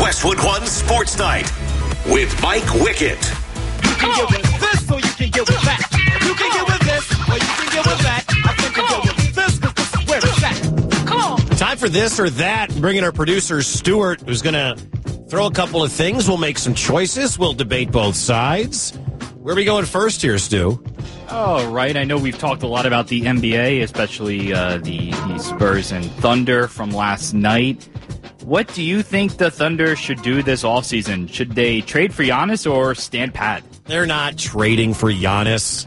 Westwood One Sports Night with Mike Wickett. You can get with this or you can get with that. You can get with this or you can get with that. I think you get with this because this is where it's at. Come on. Time for this or that. Bringing our producer, Stuart, who's going to throw a couple of things. We'll make some choices. We'll debate both sides. Where are we going first here, Stu? Oh, right. I know we've talked a lot about the NBA, especially the Spurs and Thunder from last night. What do you think the Thunder should do this offseason? Should they trade for Giannis or stand pat? They're not trading for Giannis.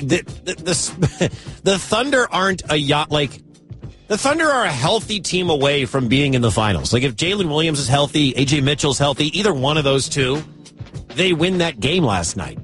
The Thunder aren't the Thunder are a healthy team away from being in the finals. Like if Jalen Williams is healthy, AJ Mitchell's healthy, either one of those two, they win that game last night.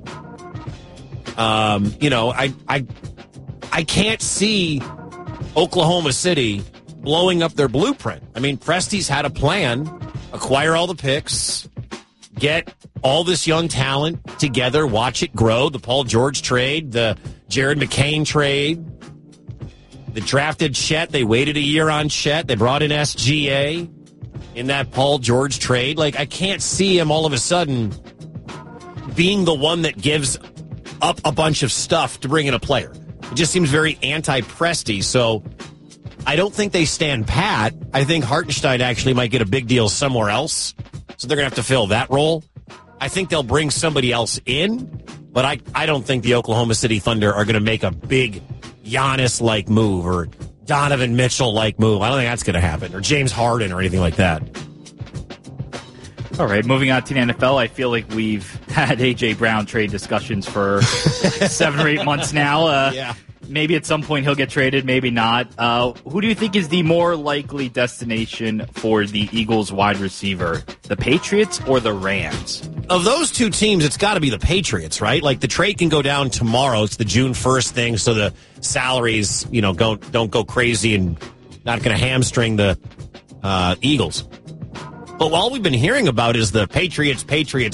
I can't see Oklahoma City blowing up their blueprint. I mean, Presti's had a plan, acquire all the picks, get all this young talent together, watch it grow. The Paul George trade, the Jared McCain trade, the drafted Chet. They waited a year on Chet. They brought in SGA in that Paul George trade. Like, I can't see him all of a sudden being the one that gives up a bunch of stuff to bring in a player. It just seems very anti-Presti, so I don't think they stand pat. I think Hartenstein actually might get a big deal somewhere else, so they're going to have to fill that role. I think they'll bring somebody else in, but I don't think the Oklahoma City Thunder are going to make a big Giannis-like move or Donovan Mitchell-like move. I don't think that's going to happen, or James Harden or anything like that. All right, moving on to the NFL. I feel like we've had A.J. Brown trade discussions for 7 or 8 months now. Yeah. Maybe at some point he'll get traded, maybe not. Who do you think is the more likely destination for the Eagles wide receiver? The Patriots or the Rams? Of those two teams, it's got to be the Patriots, right? Like, the trade can go down tomorrow. It's the June 1st thing, so the salaries, don't go crazy and not going to hamstring the Eagles. But all we've been hearing about is the Patriots.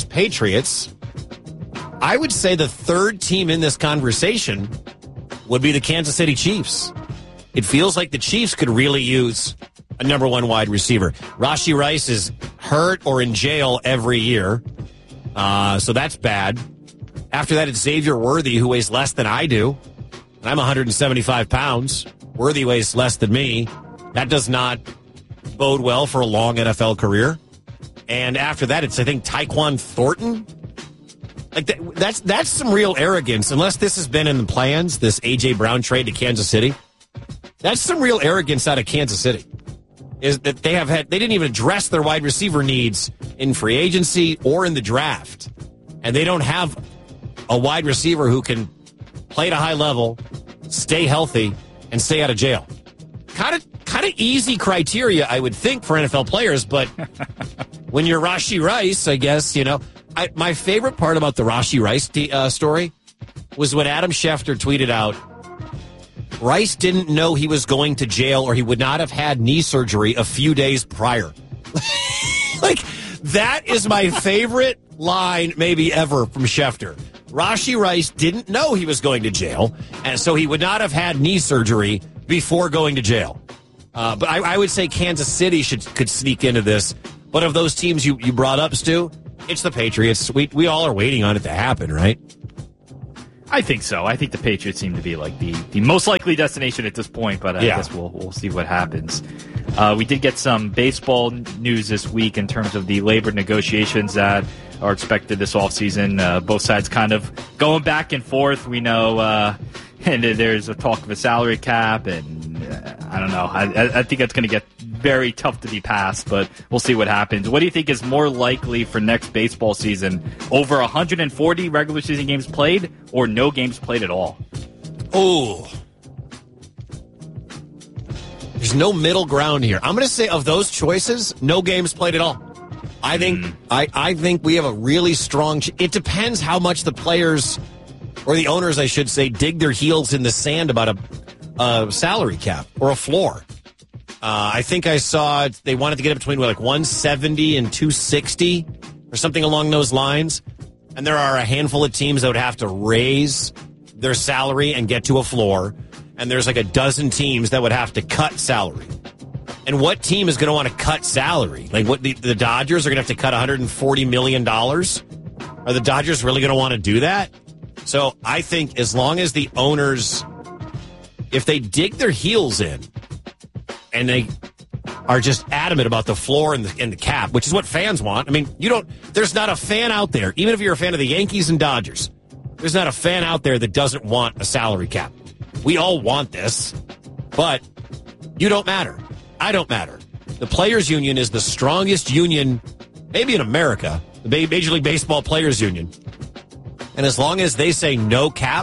I would say the third team in this conversation would be the Kansas City Chiefs. It feels like the Chiefs could really use a number one wide receiver. Rashee Rice is hurt or in jail every year, so that's bad. After that, it's Xavier Worthy, who weighs less than I do. And I'm 175 pounds. Worthy weighs less than me. That does not bode well for a long NFL career. And after that, it's, I think, Tyquan Thornton. Like that's some real arrogance. Unless this has been in the plans, this A.J. Brown trade to Kansas City. That's some real arrogance out of Kansas City. Is that they didn't even address their wide receiver needs in free agency or in the draft. And they don't have a wide receiver who can play at a high level, stay healthy, and stay out of jail. Kind of easy criteria, I would think, for NFL players, but when you're Rashee Rice, I guess, my favorite part about the Rashee Rice story was when Adam Schefter tweeted out, Rice didn't know he was going to jail or he would not have had knee surgery a few days prior. Like, that is my favorite line maybe ever from Schefter. Rashee Rice didn't know he was going to jail, and so he would not have had knee surgery before going to jail. But I would say Kansas City could sneak into this. But of those teams you brought up, Stu, it's the Patriots. We all are waiting on it to happen, right? I think so. I think the Patriots seem to be like the most likely destination at this point, but I guess we'll see what happens. We did get some baseball news this week in terms of the labor negotiations that are expected this offseason. Both sides kind of going back and forth. We know and there's a talk of a salary cap, and I don't know. I think that's going to get very tough to be passed, but we'll see what happens. What do you think is more likely for next baseball season? Over 140 regular season games played or no games played at all? Oh. There's no middle ground here. I'm going to say of those choices, no games played at all. I think I think we have a really strong it depends how much the players, or the owners, I should say, dig their heels in the sand about a salary cap or a floor. I think I saw they wanted to get it between like 170 and 260 or something along those lines. And there are a handful of teams that would have to raise their salary and get to a floor. And there's like a dozen teams that would have to cut salary. And what team is going to want to cut salary? Like, what the Dodgers are going to have to cut $140 million? Are the Dodgers really going to want to do that? So I think as long as the owners, if they dig their heels in and they are just adamant about the floor and the cap, which is what fans want. I mean, there's not a fan out there, even if you're a fan of the Yankees and Dodgers, there's not a fan out there that doesn't want a salary cap. We all want this, but you don't matter. I don't matter. The Players Union is the strongest union, maybe in America, the Major League Baseball Players Union. And as long as they say no cap,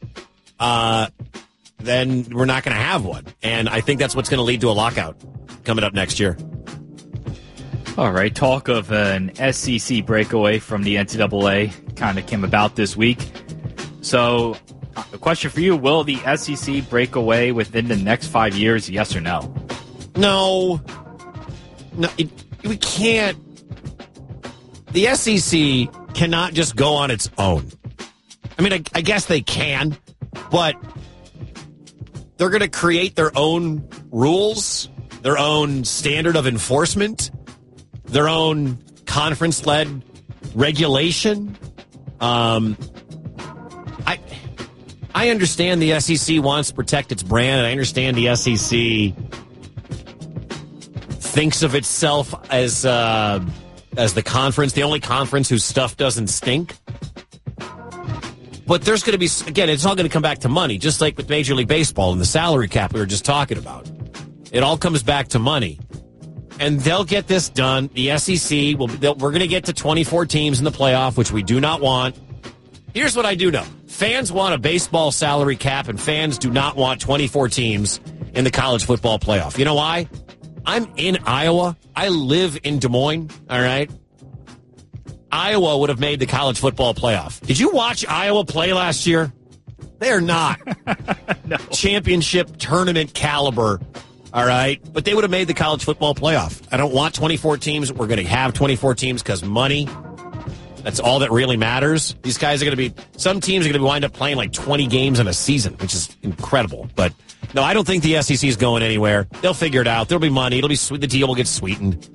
then we're not going to have one. And I think that's what's going to lead to a lockout coming up next year. All right, talk of an SEC breakaway from the NCAA kind of came about this week. So, the question for you, will the SEC break away within the next 5 years, yes or no? No, we can't. The SEC cannot just go on its own. I mean, I guess they can, but they're going to create their own rules, their own standard of enforcement, their own conference-led regulation. I understand the SEC wants to protect its brand, and I understand the SEC thinks of itself as the conference, the only conference whose stuff doesn't stink. But there's going to be, again, it's all going to come back to money, just like with Major League Baseball and the salary cap we were just talking about. It all comes back to money. And they'll get this done. The SEC, we're going to get to 24 teams in the playoff, which we do not want. Here's what I do know. Fans want a baseball salary cap, and fans do not want 24 teams in the college football playoff. You know why? I'm in Iowa. I live in Des Moines, all right? Iowa would have made the college football playoff. Did you watch Iowa play last year? They're not no. Championship tournament caliber, all right? But they would have made the college football playoff. I don't want 24 teams. We're going to have 24 teams because money. That's all that really matters. These guys are going to be, some teams are going to wind up playing like 20 games in a season, which is incredible. But no, I don't think the SEC is going anywhere. They'll figure it out. There'll be money. It'll be sweet. The deal will get sweetened.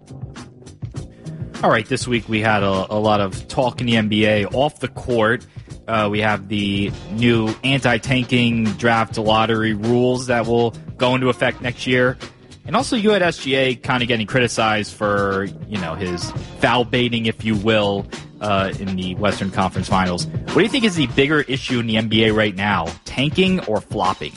All right, this week we had a lot of talk in the NBA off the court. We have the new anti-tanking draft lottery rules that will go into effect next year. And also you had SGA kind of getting criticized for, his foul baiting, if you will, in the Western Conference Finals. What do you think is the bigger issue in the NBA right now, tanking or flopping?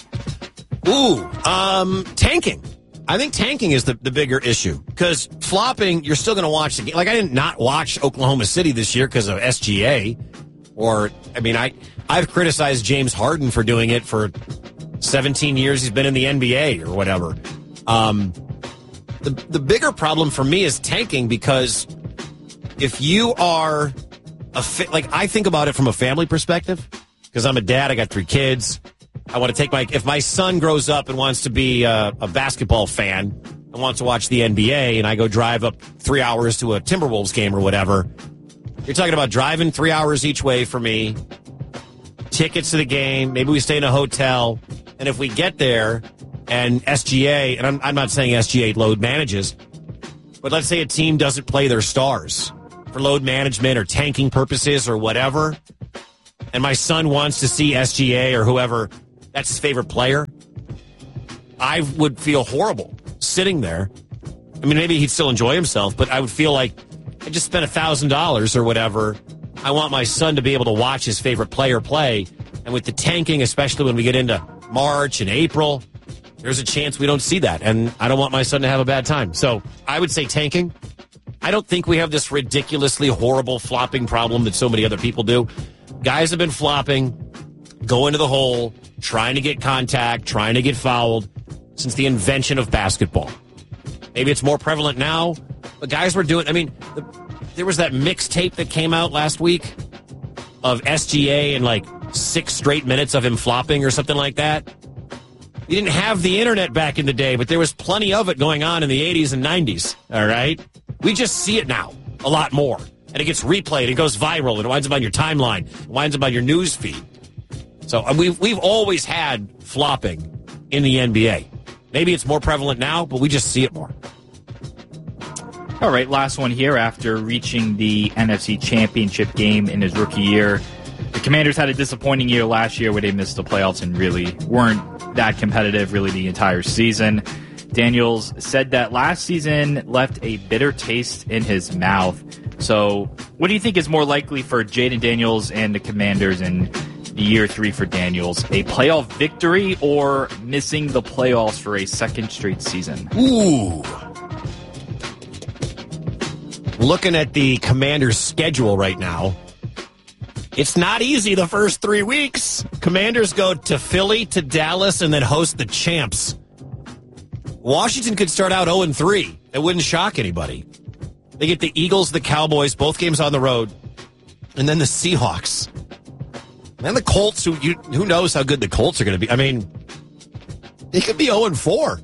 Tanking. I think tanking is the bigger issue because flopping, you're still going to watch the game. Like, I did not watch Oklahoma City this year because of SGA. I've criticized James Harden for doing it for 17 years. He's been in the NBA or whatever. The bigger problem for me is tanking because if you are I think about it from a family perspective because I'm a dad. I got 3 kids. I want to take if my son grows up and wants to be a basketball fan and wants to watch the NBA and I go drive up 3 hours to a Timberwolves game or whatever, you're talking about driving 3 hours each way for me, tickets to the game, maybe we stay in a hotel, and if we get there and SGA, and I'm not saying SGA load manages, but let's say a team doesn't play their stars for load management or tanking purposes or whatever, and my son wants to see SGA or whoever, that's his favorite player, I would feel horrible sitting there. I mean, maybe he'd still enjoy himself, but I would feel like I just spent $1,000 or whatever. I want my son to be able to watch his favorite player play. And with the tanking, especially when we get into March and April, there's a chance we don't see that. And I don't want my son to have a bad time. So I would say tanking. I don't think we have this ridiculously horrible flopping problem that so many other people do. Guys have been flopping, going to the hole, trying to get contact, trying to get fouled since the invention of basketball. Maybe it's more prevalent now, but guys were doing, there was that mixtape that came out last week of SGA and like 6 straight minutes of him flopping or something like that. You didn't have the internet back in the day, but there was plenty of it going on in the 80s and 90s, all right? We just see it now a lot more, and it gets replayed, it goes viral, it winds up on your timeline, it winds up on your news feed. So we've always had flopping in the NBA. Maybe it's more prevalent now, but we just see it more. All right, last one here. After reaching the NFC Championship game in his rookie year, the Commanders had a disappointing year last year where they missed the playoffs and really weren't that competitive really the entire season. Daniels said that last season left a bitter taste in his mouth. So what do you think is more likely for Jayden Daniels and the Commanders in year 3 for Daniels? A playoff victory or missing the playoffs for a second straight season? Ooh. Looking at the Commanders' schedule right now, it's not easy the first 3 weeks. Commanders go to Philly, to Dallas, and then host the champs. Washington could start out 0-3. It wouldn't shock anybody. They get the Eagles, the Cowboys, both games on the road, and then the Seahawks. And the Colts, who knows how good the Colts are going to be. I mean, they could be 0-4.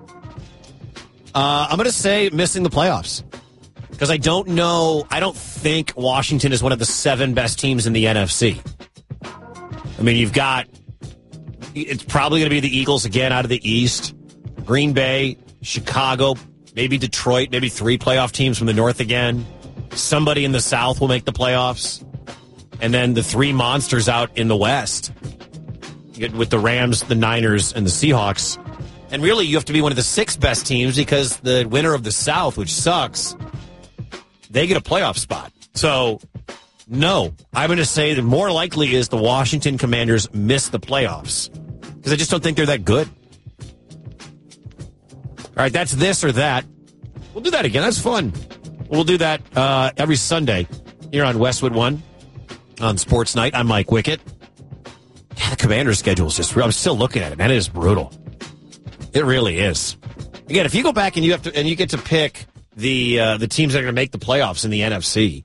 I'm going to say missing the playoffs. Because I don't think Washington is one of the 7 best teams in the NFC. I mean, it's probably going to be the Eagles again out of the East. Green Bay, Chicago, maybe Detroit, maybe 3 playoff teams from the North again. Somebody in the South will make the playoffs. And then the 3 monsters out in the West. With the Rams, the Niners, and the Seahawks. And really, you have to be one of the 6 best teams because the winner of the South, which sucks, they get a playoff spot. So, no. I'm going to say that more likely is the Washington Commanders miss the playoffs. Because I just don't think they're that good. All right, that's this or that. We'll do that again. That's fun. We'll do that every Sunday here on Westwood One on Sports Night. I'm Mike Wickett. Yeah, the Commanders' schedule is just real. I'm still looking at it, man. It is brutal. It really is. Again, if you go back and you get to pick the teams that are going to make the playoffs in the NFC.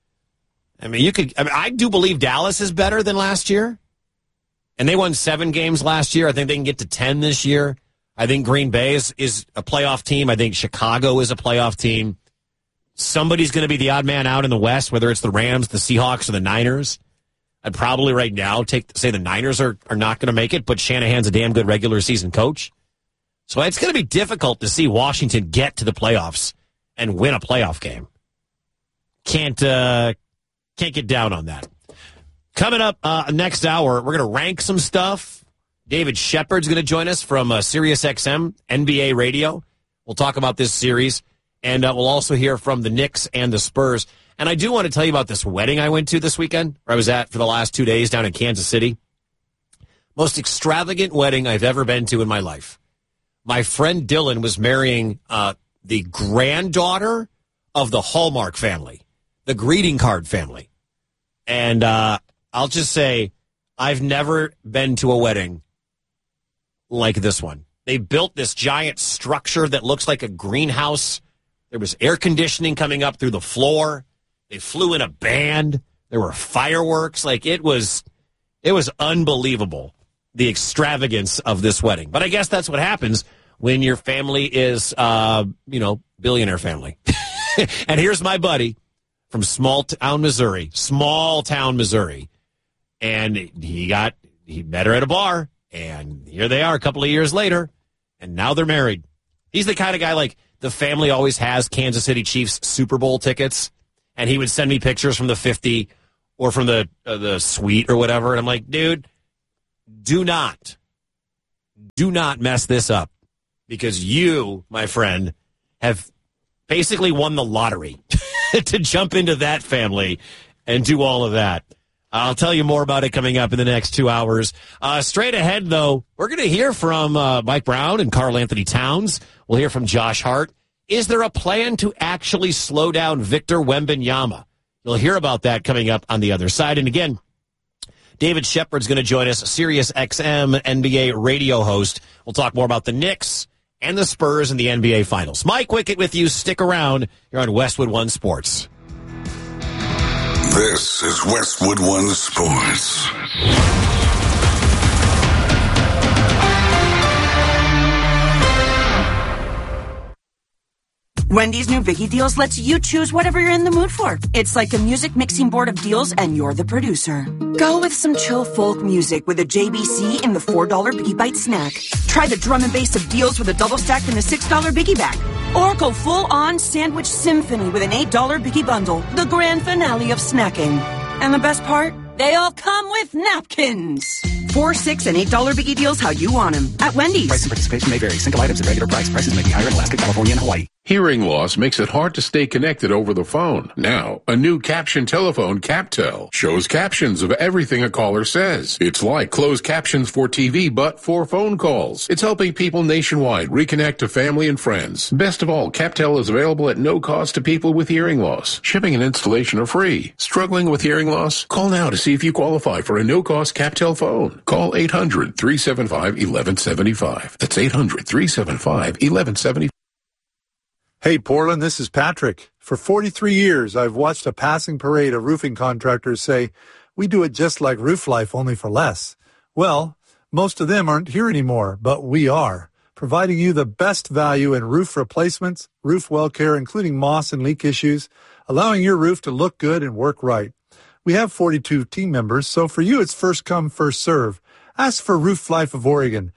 I do believe Dallas is better than last year. And they won 7 games last year. I think they can get to 10 this year. I think Green Bay is a playoff team. I think Chicago is a playoff team. Somebody's going to be the odd man out in the West, whether it's the Rams, the Seahawks, or the Niners. I'd probably right now say the Niners are not going to make it, but Shanahan's a damn good regular season coach. So it's going to be difficult to see Washington get to the playoffs and win a playoff game. Can't get down on that. Coming up next hour, we're going to rank some stuff. David Shepard's going to join us from SiriusXM, NBA Radio. We'll talk about this series, and we'll also hear from the Knicks and the Spurs. And I do want to tell you about this wedding I went to this weekend, where I was at for the last 2 days down in Kansas City. Most extravagant wedding I've ever been to in my life. My friend Dylan was marrying the granddaughter of the Hallmark family, the greeting card family. And I'll just say, I've never been to a wedding like this one. They built this giant structure that looks like a greenhouse. There was air conditioning coming up through the floor. They flew in a band. There were fireworks. It was unbelievable, the extravagance of this wedding. But I guess that's what happens when your family is, billionaire family. And here's my buddy from small town Missouri. And he met her at a bar, and here they are a couple of years later, and now they're married. He's the kind of guy, the family always has Kansas City Chiefs Super Bowl tickets, and he would send me pictures from the 50 or from the suite or whatever, and I'm like, dude, do not mess this up, because you, my friend, have basically won the lottery to jump into that family and do all of that. I'll tell you more about it coming up in the next 2 hours. Straight ahead, though, we're going to hear from Mike Brown and Karl Anthony Towns. We'll hear from Josh Hart. Is there a plan to actually slow down Victor Wembanyama? You'll hear about that coming up on the other side. And again, David Shepard's going to join us, SiriusXM NBA radio host. We'll talk more about the Knicks and the Spurs in the NBA Finals. Mike Wickett with you. Stick around. You're on Westwood One Sports. This is Westwood One Sports. Wendy's new Biggie Deals lets you choose whatever you're in the mood for. It's like a music mixing board of deals, and you're the producer. Go with some chill folk music with a JBC in the $4 Biggie Bite snack. Try the drum and bass of deals with a double stack in the $6 Biggie bag. Or go full-on sandwich symphony with an $8 Biggie bundle, the grand finale of snacking. And the best part? They all come with napkins. $4, $6, and $8 Biggie Deals how you want them at Wendy's. Price and participation may vary. Single items at regular price. Prices may be higher in Alaska, California, and Hawaii. Hearing loss makes it hard to stay connected over the phone. Now, a new caption telephone, CapTel, shows captions of everything a caller says. It's like closed captions for TV, but for phone calls. It's helping people nationwide reconnect to family and friends. Best of all, CapTel is available at no cost to people with hearing loss. Shipping and installation are free. Struggling with hearing loss? Call now to see if you qualify for a no-cost CapTel phone. Call 800-375-1175. That's 800-375-1175. Hey, Portland, this is Patrick. For 43 years, I've watched a passing parade of roofing contractors say, we do it just like Roof Life, only for less. Well, most of them aren't here anymore, but we are, providing you the best value in roof replacements, roof well care, including moss and leak issues, allowing your roof to look good and work right. We have 42 team members, so for you, it's first come, first serve. Ask for Roof Life of Oregon,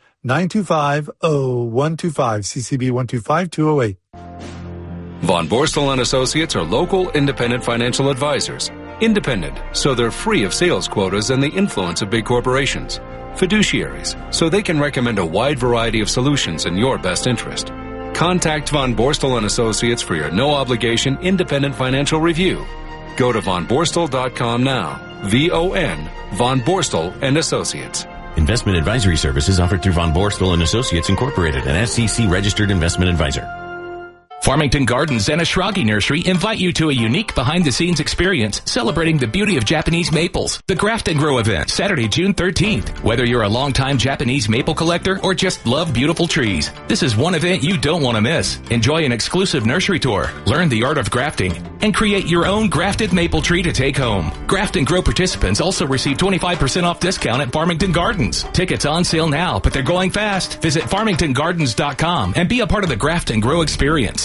925-0125, CCB 125208. Von Borstel & Associates are local, independent financial advisors. Independent, so they're free of sales quotas and the influence of big corporations. Fiduciaries, so they can recommend a wide variety of solutions in your best interest. Contact Von Borstel & Associates for your no-obligation independent financial review. Go to vonborstel.com now. V-O-N, Von Borstel & Associates. Investment advisory services offered through Von Borstel & Associates Incorporated, an SEC-registered investment advisor. Farmington Gardens and Ashragi Nursery invite you to a unique behind-the-scenes experience celebrating the beauty of Japanese maples. The Graft and Grow event, Saturday, June 13th. Whether you're a longtime Japanese maple collector or just love beautiful trees, this is one event you don't want to miss. Enjoy an exclusive nursery tour, learn the art of grafting, and create your own grafted maple tree to take home. Graft and Grow participants also receive 25% off discount at Farmington Gardens. Tickets on sale now, but they're going fast. Visit farmingtongardens.com and be a part of the Graft and Grow experience.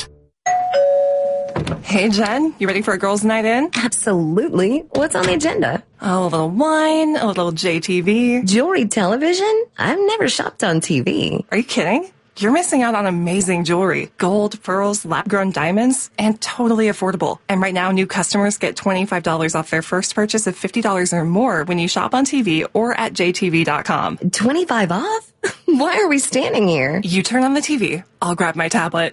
Hey, Jen, you ready for a girls' night in? Absolutely. What's on the agenda? Oh, a little wine, a little JTV. Jewelry television? I've never shopped on TV. Are you kidding? You're missing out on amazing jewelry. Gold, pearls, lab-grown diamonds, and totally affordable. And right now, new customers get $25 off their first purchase of $50 or more when you shop on TV or at jtv.com. 25 off? Why are we standing here? You turn on the TV. I'll grab my tablet.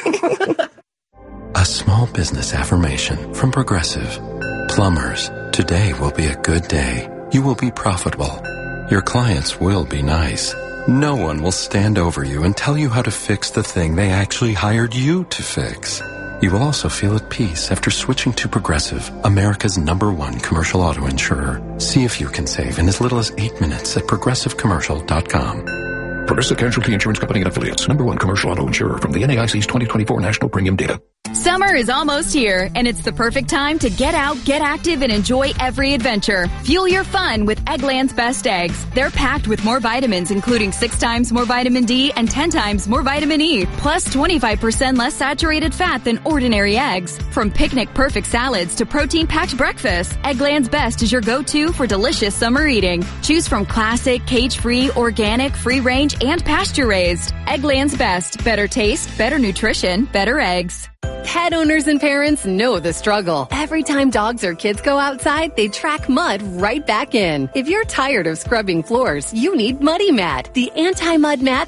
A small business affirmation from Progressive. Plumbers, today will be a good day. You will be profitable. Your clients will be nice. No one will stand over you and tell you how to fix the thing they actually hired you to fix. You will also feel at peace after switching to Progressive, America's #1 commercial auto insurer. See if you can save in as little as 8 minutes at progressivecommercial.com. Progressive Casualty Insurance Company and Affiliates, #1 commercial auto insurer from the NAIC's 2024 National Premium Data. Summer is almost here, and it's the perfect time to get out, get active, and enjoy every adventure. Fuel your fun with Eggland's Best Eggs. They're packed with more vitamins, including 6 times more vitamin D and 10 times more vitamin E, plus 25% less saturated fat than ordinary eggs. From picnic-perfect salads to protein-packed breakfasts, Eggland's Best is your go-to for delicious summer eating. Choose from classic, cage-free, organic, free-range, and pasture-raised. Eggland's Best. Better taste, better nutrition, better eggs. Pet owners and parents know the struggle. Every time dogs or kids go outside, they track mud right back in. If you're tired of scrubbing floors, you need Muddy Mat, the anti-mud mat